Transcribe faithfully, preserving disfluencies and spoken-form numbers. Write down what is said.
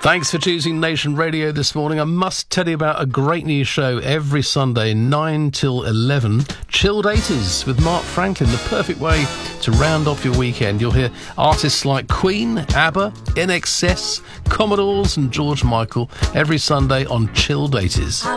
Thanks for choosing Nation Radio this morning. I must tell you about a great new show every Sunday, nine till eleven. Chilled eighties with Mark Franklin, the perfect way to round off your weekend. You'll hear artists like Queen, ABBA, N X S, Commodores and George Michael every Sunday on Chilled eighties.